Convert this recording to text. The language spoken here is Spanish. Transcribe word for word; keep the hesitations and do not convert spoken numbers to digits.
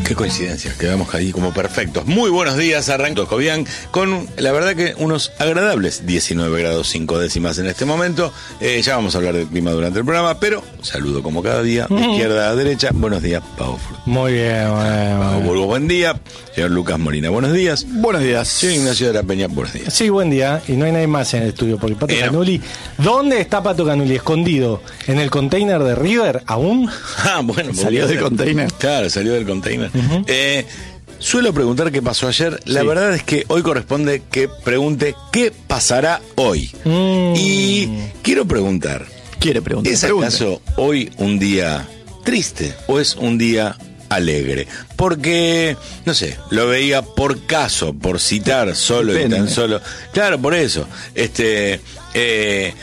Qué coincidencia, quedamos ahí como perfectos. Muy buenos días, arrancó Jovian, con la verdad que unos agradables diecinueve grados cinco décimas en este momento. Eh, ya vamos a hablar del clima durante el programa, pero saludo como cada día, de izquierda a derecha. Buenos días, Pau Fruto. Muy bien, bueno. Pau Burgos, buen día. Señor Lucas Molina, buenos días. Buenos días. Señor Ignacio de la Peña, buenos días. Sí, buen día. Y no hay nadie más en el estudio, porque Pato Eh, no. Canuli... ¿Dónde está Pato Canuli? ¿Escondido? ¿En el container de River aún? Ah, bueno. Salió podría del ser. container. Claro, salió del container. Uh-huh. eh, suelo preguntar qué pasó ayer. La Sí. verdad es que hoy corresponde que pregunte qué pasará hoy. Mm. Y quiero preguntar, Quiere preguntar. ¿es Pregunte. acaso hoy un día triste o es un día alegre? Porque, no sé, lo veía por caso, por citar solo Depende. y tan solo. Claro, por eso. Este, eh,